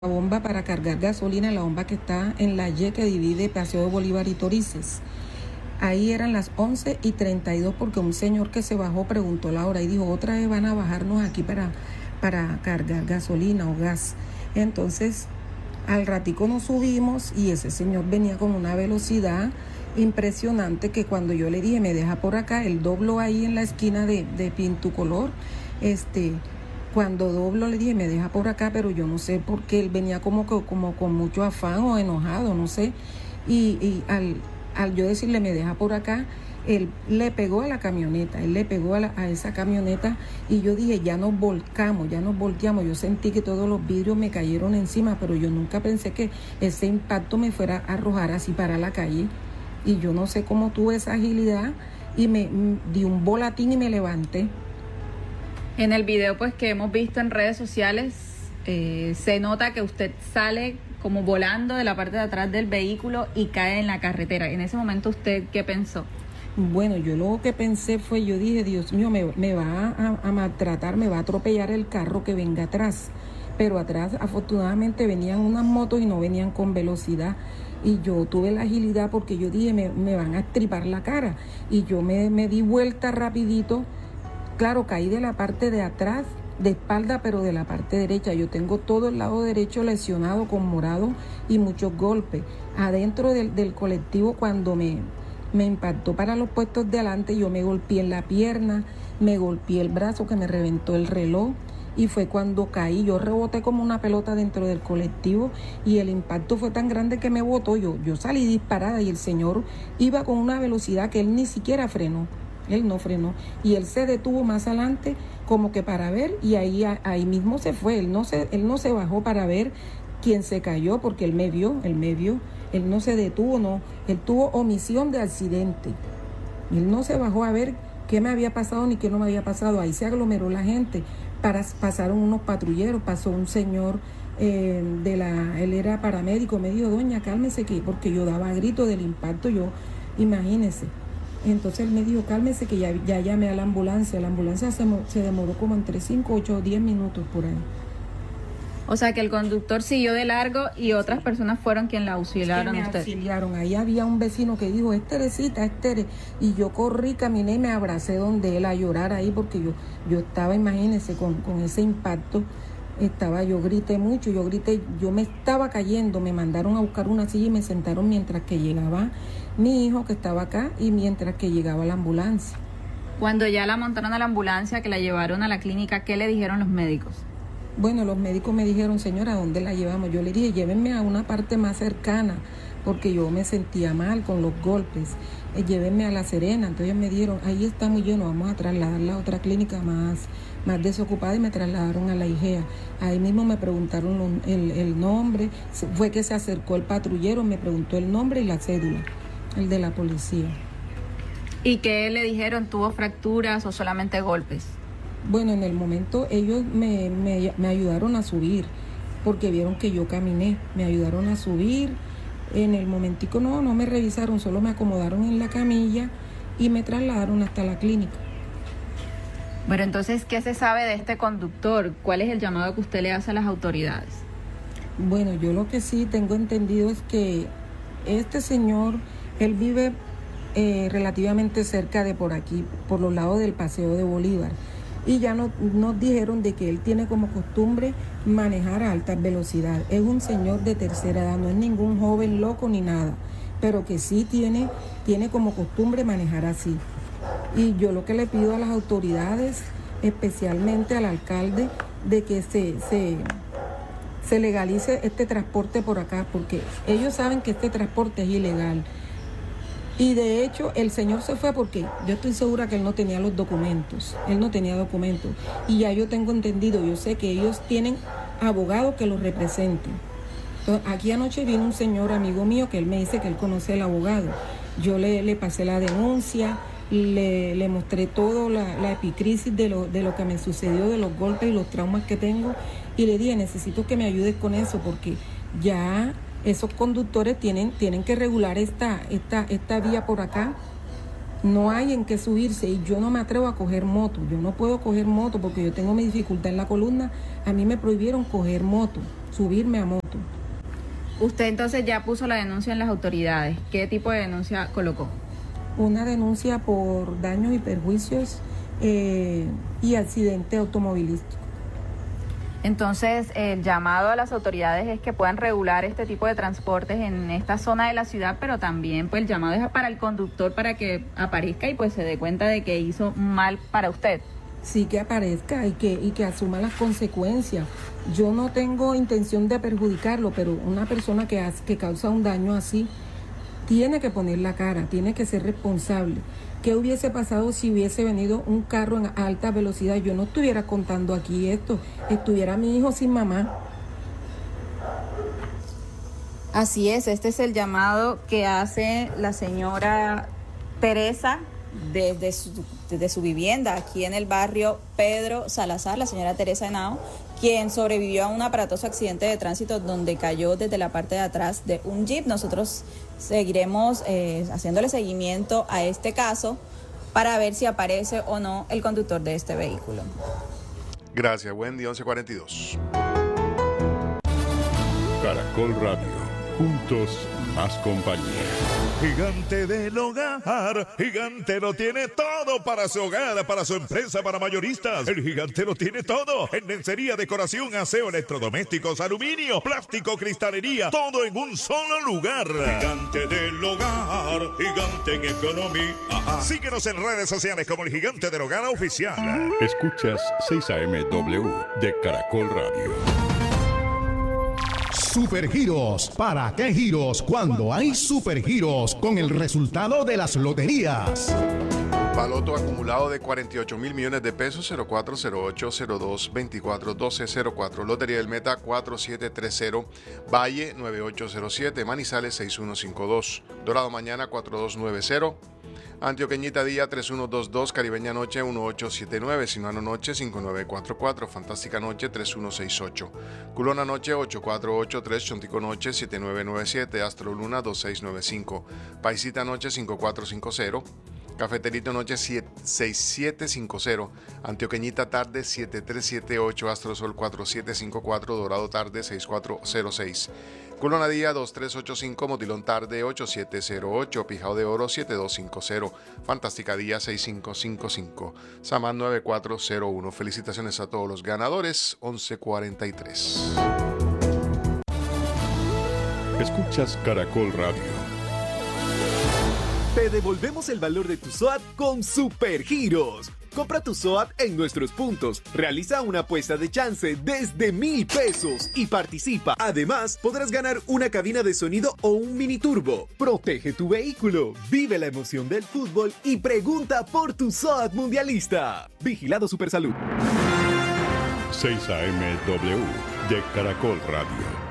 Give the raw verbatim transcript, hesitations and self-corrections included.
la bomba para cargar gasolina, la bomba que está en la Y que divide Paseo de Bolívar y Torices. Ahí eran las once y treinta y dos porque un señor que se bajó preguntó la hora y dijo, otra vez van a bajarnos aquí para, para cargar gasolina o gas. Entonces, al ratico nos subimos y ese señor venía con una velocidad impresionante que cuando yo le dije, me deja por acá, él dobló ahí en la esquina de, de Pintucolor, este... Cuando doblo le dije, me deja por acá, pero yo no sé por qué él venía como, como con mucho afán o enojado, no sé. Y, y al, al yo decirle, me deja por acá, él le pegó a la camioneta, él le pegó a, la, a esa camioneta y yo dije, ya nos volcamos, ya nos volteamos. Yo sentí que todos los vidrios me cayeron encima, pero yo nunca pensé que ese impacto me fuera a arrojar así para la calle. Y yo no sé cómo tuve esa agilidad y me, me di un volatín y me levanté. En el video pues que hemos visto en redes sociales eh, se nota que usted sale como volando de la parte de atrás del vehículo y cae en la carretera. En ese momento, ¿usted qué pensó? Bueno, yo lo que pensé fue, yo dije, Dios mío, me, me va a, a maltratar, me va a atropellar el carro que venga atrás. Pero atrás afortunadamente venían unas motos y no venían con velocidad. Y yo tuve la agilidad porque yo dije, me, me van a estripar la cara. Y yo me, me di vuelta rapidito. Claro, caí de la parte de atrás, de espalda, pero de la parte derecha. Yo tengo todo el lado derecho lesionado con morado y muchos golpes. Adentro del, del colectivo, cuando me, me impactó para los puestos de adelante, yo me golpeé en la pierna, me golpeé el brazo que me reventó el reloj. Y fue cuando caí, yo reboté como una pelota dentro del colectivo y el impacto fue tan grande que me botó. Yo, yo salí disparada y el señor iba con una velocidad que él ni siquiera frenó. Él no frenó y él se detuvo más adelante como que para ver y ahí, ahí mismo se fue. Él no se, él no se bajó para ver quién se cayó porque él me vio, él me vio. Él no se detuvo, no. Él tuvo omisión de accidente. Él no se bajó a ver qué me había pasado ni qué no me había pasado. Ahí se aglomeró la gente. Para, pasaron unos patrulleros, pasó un señor eh, de la, él era paramédico, me dijo, doña, cálmese, que porque yo daba grito del impacto, yo, imagínese. Entonces él me dijo, cálmese que ya, ya llamé a la ambulancia. La ambulancia se, se demoró como entre cinco, ocho o diez minutos por ahí. O sea que el conductor siguió de largo y otras personas fueron quienes la auxiliaron a usted. Auxiliaron. Ahí había un vecino que dijo, es Teresita, es Tere. Y yo corrí, caminé y me abracé donde él a llorar ahí porque yo, yo estaba, imagínense, con, con ese impacto. Estaba, yo grité mucho, yo grité, yo me estaba cayendo, me mandaron a buscar una silla y me sentaron mientras que llegaba mi hijo que estaba acá y mientras que llegaba la ambulancia. Cuando ya la montaron a la ambulancia, que la llevaron a la clínica, ¿qué le dijeron los médicos? Bueno, los médicos me dijeron, señora, ¿a dónde la llevamos? Yo le dije, llévenme a una parte más cercana, porque yo me sentía mal con los golpes. Eh, llévenme a La Serena. Entonces me dijeron, ahí está muy lleno, vamos a trasladarla a otra clínica más, más desocupada y me trasladaron a la IGEA. Ahí mismo me preguntaron el, el nombre, fue que se acercó el patrullero, me preguntó el nombre y la cédula, el de la policía. ¿Y qué le dijeron? ¿Tuvo fracturas o solamente golpes? Bueno, en el momento ellos me, me, me ayudaron a subir, porque vieron que yo caminé, me ayudaron a subir. En el momentico no, no me revisaron, solo me acomodaron en la camilla y me trasladaron hasta la clínica. Bueno, entonces, ¿qué se sabe de este conductor? ¿Cuál es el llamado que usted le hace a las autoridades? Bueno, yo lo que sí tengo entendido es que este señor, él vive eh, relativamente cerca de por aquí, por los lados del Paseo de Bolívar. Y ya no, nos dijeron de que él tiene como costumbre manejar a alta velocidad. Es un señor de tercera edad, no es ningún joven loco ni nada, pero que sí tiene, tiene como costumbre manejar así. Y yo lo que le pido a las autoridades, especialmente al alcalde, de que se, se, se legalice este transporte por acá, porque ellos saben que este transporte es ilegal. Y de hecho el señor se fue porque yo estoy segura que él no tenía los documentos, él no tenía documentos. Y ya yo tengo entendido, yo sé que ellos tienen abogados que los representen. Entonces, aquí anoche vino un señor amigo mío que él me dice que él conoce al abogado. Yo le, le pasé la denuncia, le, le mostré todo la, la epicrisis de lo, de lo que me sucedió, de los golpes y los traumas que tengo. Y le dije, necesito que me ayudes con eso porque ya esos conductores tienen, tienen que regular esta, esta, esta vía por acá. No hay en qué subirse y yo no me atrevo a coger moto. Yo no puedo coger moto porque yo tengo mi dificultad en la columna. A mí me prohibieron coger moto. subirme a moto. Usted entonces ya puso la denuncia en las autoridades. ¿Qué tipo de denuncia colocó? Una denuncia por daños y perjuicios eh, y accidente automovilístico. Entonces, el llamado a las autoridades es que puedan regular este tipo de transportes en esta zona de la ciudad, pero también pues el llamado es para el conductor para que aparezca y pues se dé cuenta de que hizo mal para usted. Sí, que aparezca y que, y que asuma las consecuencias. Yo no tengo intención de perjudicarlo, pero una persona que, hace, que causa un daño así tiene que poner la cara, tiene que ser responsable. ¿Qué hubiese pasado si hubiese venido un carro en alta velocidad? Yo no estuviera contando aquí esto, estuviera mi hijo sin mamá. Así es, este es el llamado que hace la señora Teresa desde su, desde su vivienda aquí en el barrio Pedro Salazar, la señora Teresa Henao, quien sobrevivió a un aparatoso accidente de tránsito donde cayó desde la parte de atrás de un jeep. Nosotros seguiremos eh, haciéndole seguimiento a este caso para ver si aparece o no el conductor de este vehículo. Gracias, Wendy, once cuarenta y dos. Caracol Radio, juntos más compañía. Gigante del hogar, Gigante lo tiene todo para su hogar, para su empresa, para mayoristas. El Gigante lo tiene todo en lencería, decoración, aseo, electrodomésticos, aluminio, plástico, cristalería, todo en un solo lugar. Gigante del hogar, Gigante en economía. Síguenos en redes sociales como el Gigante del Hogar Oficial. Escuchas seis A M W de Caracol Radio. Supergiros. ¿Para qué giros cuando hay supergiros con el resultado de las loterías? Baloto acumulado de cuarenta y ocho mil millones de pesos, cero cuatro cero ocho cero dos veinticuatro doce cero cuatro. Lotería del Meta cuatro siete tres cero, Valle nueve ocho cero siete, Manizales seis uno cinco dos, Dorado mañana cuatro dos nueve cero, Antioqueñita día tres uno dos dos, Caribeña noche uno ocho siete nueve, Sinuano noche cinco nueve cuatro cuatro, Fantástica noche tres uno seis ocho, Culona noche ocho cuatro ocho tres, Chontico noche siete nueve nueve siete, Astro Luna dos seis nueve cinco, Paisita noche cinco cuatro cinco cero, Cafeterito noche seis siete cinco cero, Antioqueñita tarde siete tres siete ocho, Astro Sol cuatro siete cinco cuatro, Dorado tarde seis cuatro cero seis, Culona día dos tres ocho cinco, Motilón tarde ocho siete cero ocho, Pijao de Oro siete dos cinco cero, Fantástica día seis cinco cinco cinco, Samán nueve cuatro cero uno. Felicitaciones a todos los ganadores, once cuarenta y tres. Escuchas Caracol Radio. Te devolvemos el valor de tu S O A T con Supergiros. Compra tu S O A T en nuestros puntos, realiza una apuesta de chance desde mil pesos y participa. Además, podrás ganar una cabina de sonido o un mini turbo. Protege tu vehículo, vive la emoción del fútbol y pregunta por tu S O A T mundialista. Vigilado Supersalud. seis A M W de Caracol Radio.